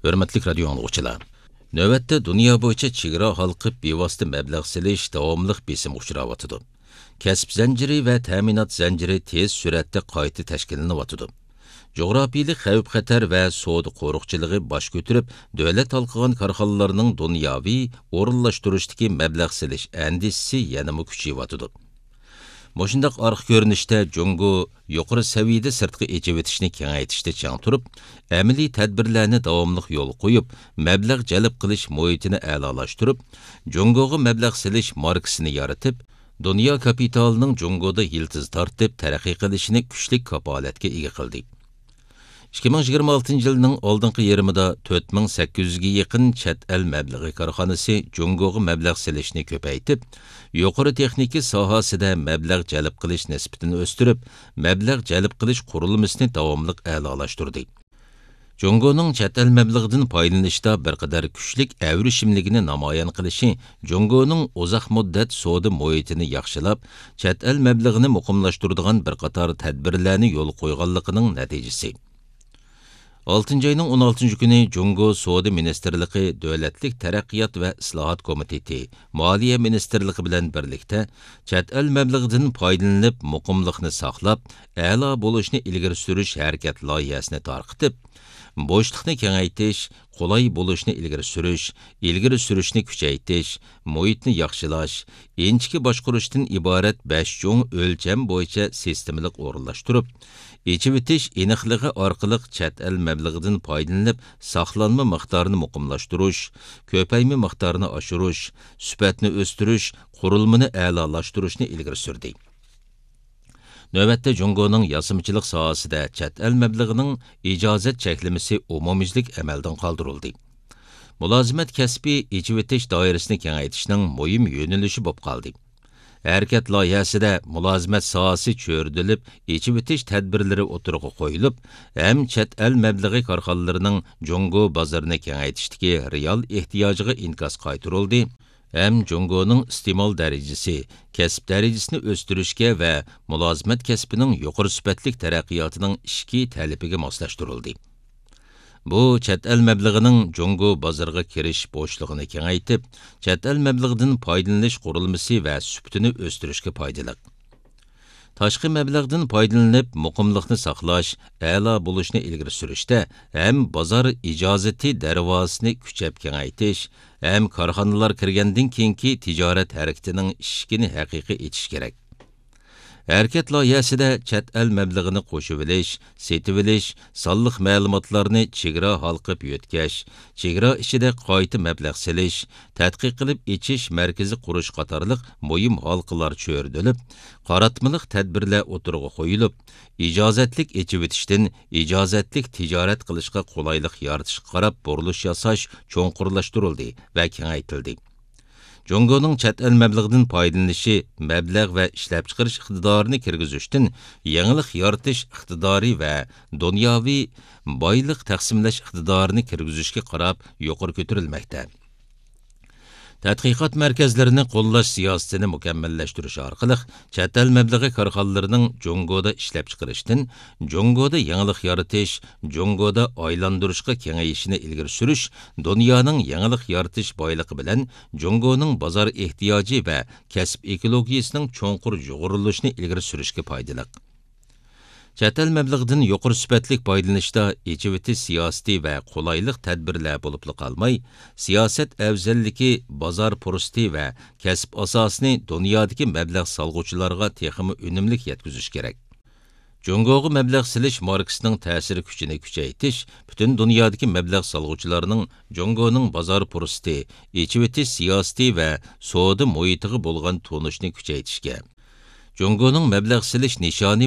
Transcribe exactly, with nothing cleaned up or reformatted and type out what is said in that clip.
Hörmətli radio anlıqçılar. Növətdə dünya boyunca çigra halqıb bevosita məbləğ silish davomliq besim uchravatıdı. Kasb zanjiri və təminat zanjiri tez sürətdə qayta tashkillanyapti. Coğrafiyalik xavf-xatar və savdo qo'riqchiligi bosh ko'tarib, davlat halqıgan korxonalarning dunyoviy o'rinlashtirishdagi məbləğ silish andisi yanama kuchayapti. Moshundaq arq ko'rinishda Jungo yuqori saviyada sirtqi echivitishni kengaytirishda chang turib, amaliy tadbirlarni davomli yo'l qo'yib, mablag' jalb qilish muhitini a'lolashtirib, Jungoga mablag' silish markasini yaratib, dunyo kapitalining Jungoda yiltiz tortib taraqqiy qilishini kuchli kapolatga ega qildi. ikki ming yigirma oltinchi yilning oldingi yarmida to'rt ming sakkiz yuzga yaqin chet el mablag'i korxonasi Jungoga mablag' silishni ko'paytib, yuqori texnika sohasida mablag' jalb qilish nisbatini o'stirib, mablag' jalb qilish qurilmasini davomli a'lolashtirdi. Jungoning chet el mablag'idan foydalanishda bir qadar kuchlik avrishimligini namoyon qilishi Jungoning uzoq muddat savdo muhitini yaxshilab, chet el mablag'ini muqimlashtiradigan bir qator tadbirlarni yo'l qo'yganligining natijasi. oltinchi ayning o'n oltinchi kuni Jungo Savdo Ministerligi Davlatlik taraqqiyot va islohot komiteti Moliya Ministerligi bilan birlikda chet el mablag'idan foydalanib muqimlikni saqlab, a'lo bo'lishni ilgari surish harakat loyihasini tarqitib, bo'shliqni kengaytirish, qulay bo'lishni ilgari surish, ilgari surishni kuchaytirish, muhitni yaxshilash, inchki boshqarishdan iborat besh cho'ng o'lcham bo'yicha sistemalik o'rinlashtirib, echivitish aniqligi orqali chet el mablag'idan foydalanib, saqlanma miqdorini muqimlashtirish, ko'payma miqdorini oshirish, sifatni o'stirish, qurilmani a'lolashtirishni ilgari surdi. Növətdə Jungoning yasimchilik sohasida chet el mablag'ining ijozat cheklamasi umumiylik amaldan qoldirildi. Mulozimat kasbi echivitish doirasini kengaytirishning muhim yo'nalishi bo'lib qoldi. Harakat loyihasida mulozimat sohasi cho'rdilib, echivitish tadbirlari o'tirg'i qo'yilib, ham chet el mablag'i korxonalarining Jungo bozorini kengaytirishdagi real ehtiyojiga inkas qaytarildi. Hem Jungoning iste'mol darajasi, kasb darajasini o'stirishga va mulozimat kasbining yuqori sifatli taraqqiyotining ishki talabiga moslashtirildi. Bu chet el mablag'ining Jungo bozoriga kirish bo'shlig'ini kengaytib, chet el mablag'idan foydalanish qurilmasi va sifatini o'stirishga foydali. Tashqi mablag'dan foydalanib, muqimlikni saqlash, a'lo bo'lishni ilgari surishda ham bozor ijozati darvozasini kuchab kengaytirish, ham korxonalar kirgandan keyingi tijorat harakatining ishkini haqiqiy etish kerak. Harakat loyihasida chet el mablag'ini qo'shib olish, setib olish, sonliq ma'lumotlarni chegara halqib yo'tkash, chegara ichida qayta mablag' silish, tadqiq qilib echish markazi qurish qatorliq muhim halqalar cho'rdilib, qaratmalik tadbirlar o'tirg'i qo'yilib, ijozatlik echivitishdan ijozatlik tijorat qilishga qulaylik yaratishga qarab burilish yasash cho'nqurlashtirildi va kengaytirildi. Jungoning chet el mablag'idan foydalanishi, mablag' va ishlab chiqarish iqtidorini kirgizishdan yangilik yaratish iqtidori va dunyoviy boylik taqsimlash iqtidorini kirgizishga qarab yuqori ko'tarilmoqda. Tadqiqot markazlarini qo'llash siyosatini mukammallashtirish orqali chet el mablag'i korxonalarining Jungoda ishlab chiqarishdan, Jungoda yangilik yaratish, Jungoda aylantirishga kengayishini ilgari surish, dunyoning yangilik yaratish boyligi bilan Jungoning bozor ehtiyoji va kasb ekologiyasining cho'nqur yo'g'rilishini ilgari surishga foydali. Chet el mablag'idan yuqori sifatli foydalanishda echivitish siyosati va qulaylik tadbirlar bo'lib qolmay, siyosat afzalligi bozor fursati va kasb asosini dunyodagi mablag' solg'uvchilarga texmi unumli yetkazish kerak. Jungoga mablag' silish markasining ta'siri kuchini kuchaytirish, butun dunyodagi mablag' solg'uvchilarning Jungoning bozor fursati, echivitish siyosati va savdo muhitiga bo'lgan tunishni kuchaytirishga, Jungoning mablag' silish nishoni